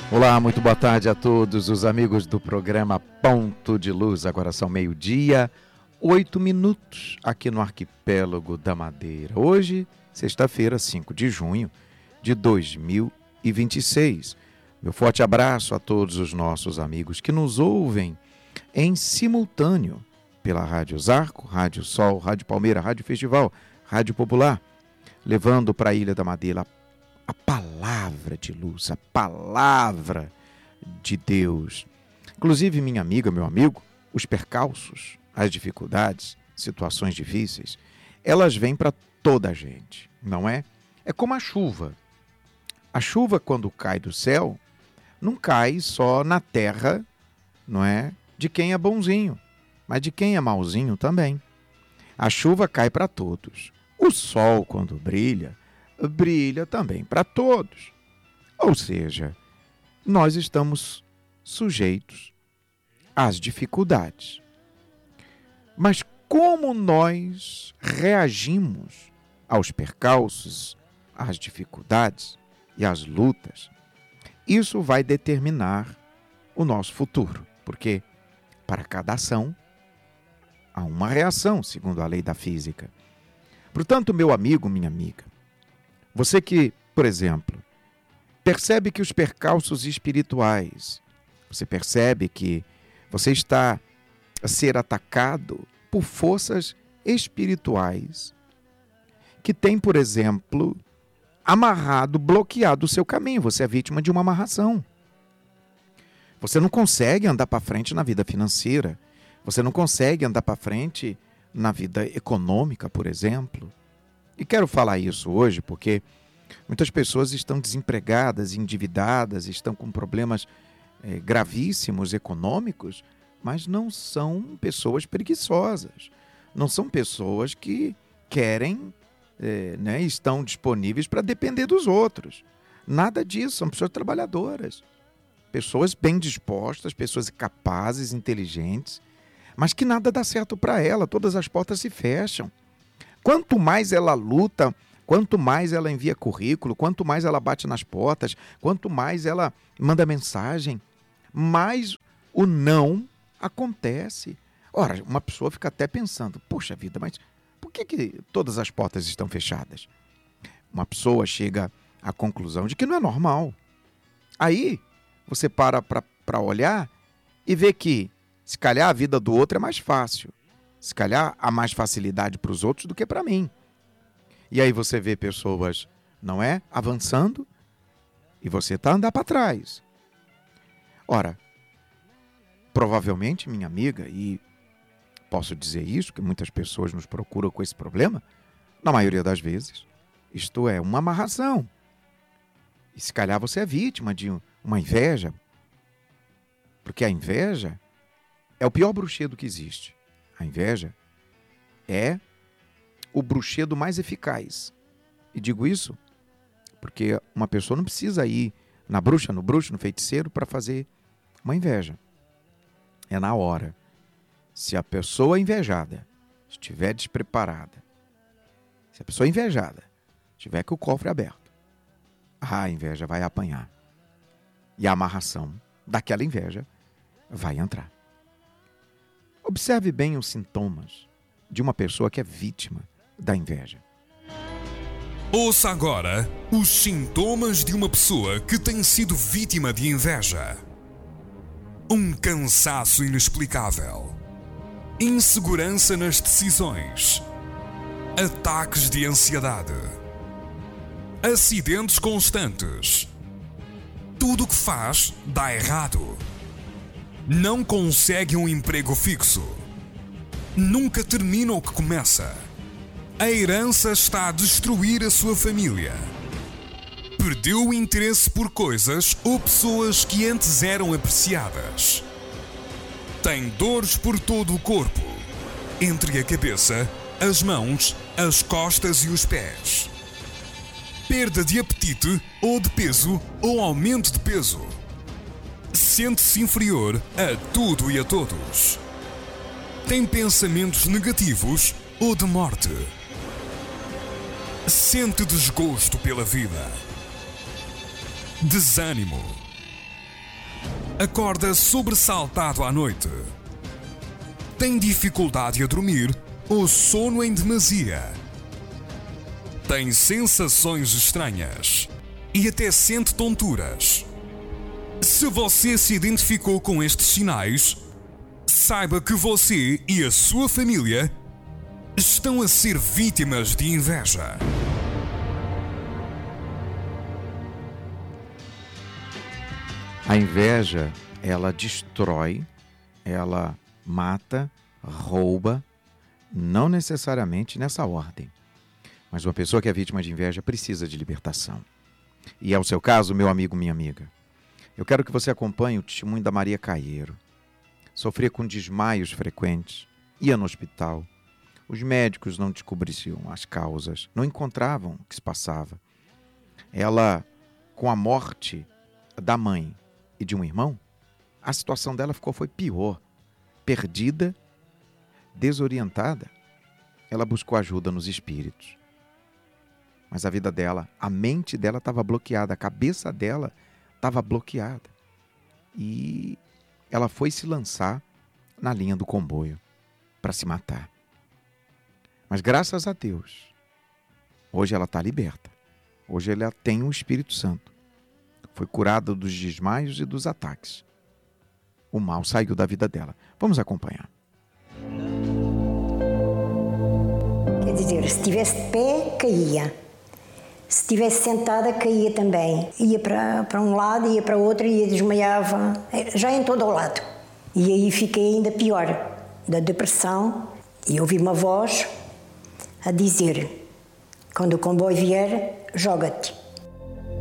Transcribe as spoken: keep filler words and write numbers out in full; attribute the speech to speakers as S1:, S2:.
S1: Olá, muito boa tarde a todos os amigos do programa Ponto de Luz. Agora são meio-dia, oito minutos aqui no Arquipélago da Madeira. Hoje, sexta-feira, cinco de junho de dois mil e vinte e seis. Meu forte abraço a todos os nossos amigos que nos ouvem em simultâneo pela Rádio Zarco, Rádio Sol, Rádio Palmeira, Rádio Festival, Rádio Popular, levando para a Ilha da Madeira a palavra de luz, a palavra de Deus. Inclusive, minha amiga, meu amigo, os percalços, as dificuldades, situações difíceis, elas vêm para toda a gente, não é? É como a chuva. A chuva, quando cai do céu, não cai só na terra, não é? De quem é bonzinho, mas de quem é malzinho também. A chuva cai para todos. O sol, quando brilha, brilha também para todos. Ou seja, nós estamos sujeitos às dificuldades. Mas como nós reagimos aos percalços, às dificuldades e às lutas, isso vai determinar o nosso futuro. Porque para cada ação há uma reação, segundo a lei da física. Portanto, meu amigo, minha amiga, você que, por exemplo, percebe que os percalços espirituais, você percebe que você está a ser atacado por forças espirituais que têm, por exemplo, amarrado, bloqueado o seu caminho. Você é vítima de uma amarração. Você não consegue andar para frente na vida financeira. Você não consegue andar para frente na vida econômica, por exemplo. E quero falar isso hoje porque muitas pessoas estão desempregadas, endividadas, estão com problemas é, gravíssimos econômicos, mas não são pessoas preguiçosas, não são pessoas que querem, é, né, estão disponíveis para depender dos outros. Nada disso, são pessoas trabalhadoras, pessoas bem dispostas, pessoas capazes, inteligentes, mas que nada dá certo para ela, todas as portas se fecham. Quanto mais ela luta, quanto mais ela envia currículo, quanto mais ela bate nas portas, quanto mais ela manda mensagem, mais o não acontece. Ora, uma pessoa fica até pensando, poxa vida, mas por que, que todas as portas estão fechadas? Uma pessoa chega à conclusão de que não é normal. Aí você para para olhar e vê que, se calhar, a vida do outro é mais fácil. Se calhar há mais facilidade para os outros do que para mim. E aí você vê pessoas, não é? Avançando e você está andando para trás. Ora, provavelmente, minha amiga, e posso dizer isso, que muitas pessoas nos procuram com esse problema, na maioria das vezes, isto é uma amarração. E se calhar você é vítima de uma inveja, porque a inveja é o pior bruxedo que existe. A inveja é o bruxedo mais eficaz. E digo isso porque uma pessoa não precisa ir na bruxa, no bruxo, no feiticeiro para fazer uma inveja. É na hora. Se a pessoa invejada estiver despreparada, se a pessoa invejada tiver com o cofre aberto, a inveja vai apanhar. E a amarração daquela inveja vai entrar. Observe bem os sintomas de uma pessoa que é vítima da inveja.
S2: Ouça agora os sintomas de uma pessoa que tem sido vítima de inveja. Um cansaço inexplicável, insegurança nas decisões, ataques de ansiedade, acidentes constantes. Tudo o que faz dá errado. Não consegue um emprego fixo. Nunca termina o que começa. A herança está a destruir a sua família. Perdeu o interesse por coisas ou pessoas que antes eram apreciadas. Tem dores por todo o corpo, entre a cabeça, as mãos, as costas e os pés. Perda de apetite ou de peso ou aumento de peso. Sente-se inferior a tudo e a todos. Tem pensamentos negativos ou de morte. Sente desgosto pela vida. Desânimo. Acorda sobressaltado à noite. Tem dificuldade a dormir ou sono em demasia. Tem sensações estranhas e até sente tonturas. Se você se identificou com estes sinais, saiba que você e a sua família estão a ser vítimas de inveja.
S1: A inveja, ela destrói, ela mata, rouba, não necessariamente nessa ordem. Mas uma pessoa que é vítima de inveja precisa de libertação. E é o seu caso, meu amigo, minha amiga. Eu quero que você acompanhe o testemunho da Maria Caeiro. Sofria com desmaios frequentes, ia no hospital. Os médicos não descobriam as causas, não encontravam o que se passava. Ela, com a morte da mãe e de um irmão, a situação dela ficou, foi pior. Perdida, desorientada, ela buscou ajuda nos espíritos. Mas a vida dela, a mente dela estava bloqueada, a cabeça dela estava bloqueada. E ela foi se lançar na linha do comboio para se matar. Mas graças a Deus, hoje ela está liberta. Hoje ela tem o Espírito Santo. Foi curada dos desmaios e dos ataques. O mal saiu da vida dela. Vamos acompanhar.
S3: Quer dizer, se estivesse de pé, caía. Se estivesse sentada, caía também. Ia para, para um lado, ia para outro e desmaiava, já em todo o lado. E aí fiquei ainda pior, da depressão. E ouvi uma voz a dizer, quando o comboio vier, joga-te.